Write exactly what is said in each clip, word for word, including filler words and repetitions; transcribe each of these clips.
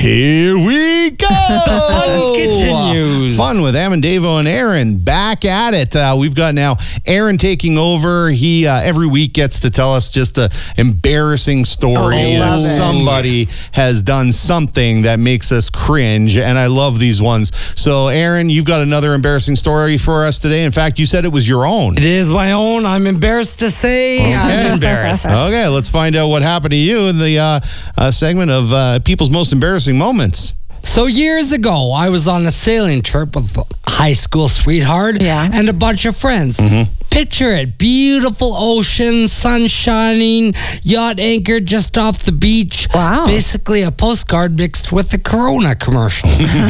Here we go. The fun continues. Uh, fun with Amandavo and Aaron back at it. Uh, we've got now Aaron taking over. He uh, every week gets to tell us just an embarrassing story Oh, that love it. somebody has done something that makes us cringe, and I love these ones. So, Aaron, you've got another embarrassing story for us today. In fact, you said it was your own. It is my own. I'm embarrassed to say I'm embarrassed. Okay, let's find out what happened to you in the uh, uh, segment of uh, people's most embarrassing moments. So years ago, I was on a sailing trip with a high school sweetheart Yeah. and a bunch of friends. Picture it. Beautiful ocean, sun shining, yacht anchored just off the beach. Wow. Basically a postcard mixed with a Corona commercial.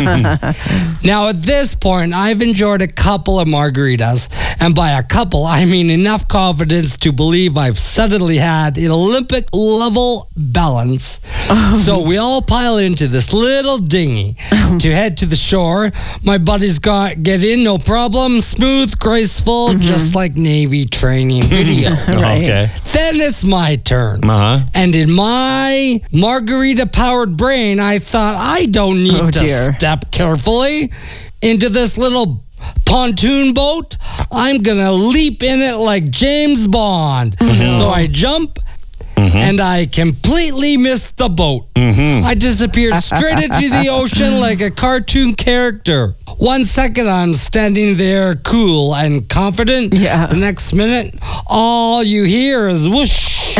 Now, at this point, I've enjoyed a couple of margaritas. And by a couple, I mean enough confidence to believe I've suddenly had an Olympic level balance. So we all pile into this little dinghy to head to the shore. My buddies got get in, no problem. Smooth, graceful, just like Navy training video. Right. Okay. Then it's my turn. Uh-huh. And in my margarita-powered brain, I thought, I don't need Oh, to dear. step carefully into this little pontoon boat. I'm going to leap in it like James Bond. So I jump, and I completely missed the boat. I disappeared straight into the ocean like a cartoon character. One second, I'm standing there cool and confident. Yeah. The next minute, all you hear is whoosh,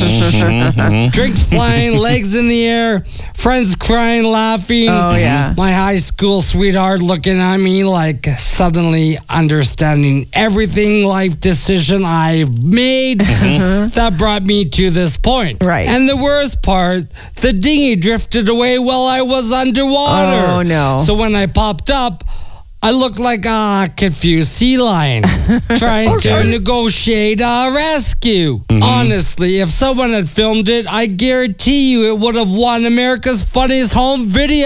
splash. Drinks flying, legs in the air, friends crying, laughing. Oh, yeah. My high school sweetheart looking at me like suddenly understanding everything life decision I've made that brought me to this point. Right. And the worst part, the dinghy drifted away while I was underwater. Oh, no. So when I popped up, I looked like a confused sea lion trying to negotiate a rescue. Honestly, if someone had filmed it, I guarantee you it would have won America's Funniest Home Videos.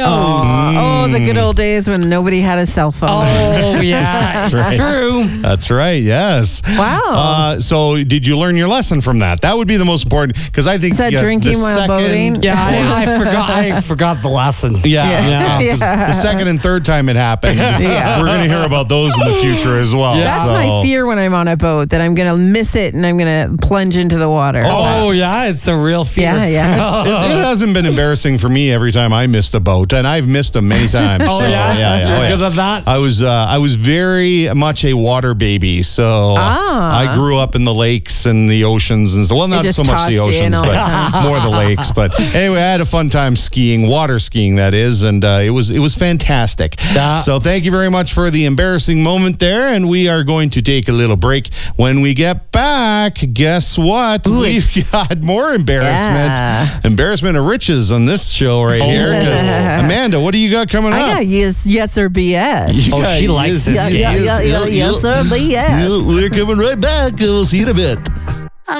Oh, the good old days when nobody had a cell phone. Oh, yeah, it's right. true. That's right, yes. Wow. Uh, so did you learn your lesson from that? That would be the most important, because I think Is that yeah, drinking the while second, boating? Yeah, I, I forgot. I forgot the lesson. Yeah, Yeah. yeah. 'cause Yeah. The second and third time it happened, Yeah. we're going to hear about those in the future as well. That's so. my fear when I'm on a boat, that I'm going to miss it and I'm going to plunge into the water. Oh, yeah, it's a real fear. Yeah, yeah. It, it hasn't been embarrassing for me every time I missed a boat, and I've missed them many times. Oh, so, yeah? yeah, yeah. You're Oh, yeah. good at that? I was, uh, I was very much a water baby, so Ah. I grew up in the lakes and the oceans and stuff. Well, not just so much tossed the you in oceans, all the but more the lakes. But anyway, I had a fun time skiing, water skiing, that is, and uh, it was it was fantastic. Yeah. So thank you very much for the embarrassing moment there, and we are going to take a little break. When we get back, guess what? Ooh, We've it's- got more embarrassment, Yeah. embarrassment of riches on this show right here. 'Cause, Amanda, what do you got coming I up? got yes, yes or B S. Oh, she likes this Yeah, game. yeah, yeah, yeah, yes or B S. We're coming right back. We'll see you in a bit.